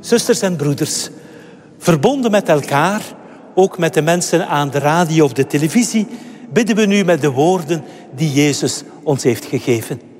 Zusters en broeders, verbonden met elkaar, ook met de mensen aan de radio of de televisie, bidden we nu met de woorden die Jezus ons heeft gegeven.